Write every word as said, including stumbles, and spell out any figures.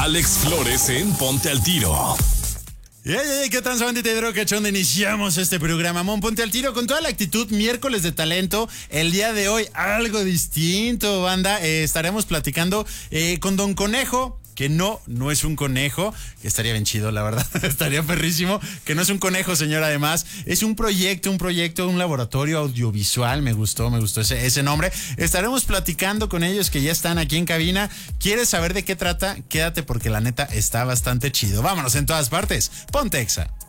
Alex Flores en Ponte al Tiro. Hey, hey, ¿qué tal, bandita de droga? ¿Qué onda? Iniciamos este programa, Mon, Ponte al Tiro con toda la actitud, miércoles de talento. El día de hoy, algo distinto, banda. Eh, estaremos platicando eh, con Don Conejo, que no, no es un conejo, que estaría bien chido, la verdad, estaría perrísimo, que no es un conejo, señor, además, es un proyecto, un proyecto, un laboratorio audiovisual, me gustó, me gustó ese, ese nombre. Estaremos platicando con ellos que ya están aquí en cabina. ¿Quieres saber de qué trata? Quédate porque la neta está bastante chido. Vámonos en todas partes, Ponte Exa.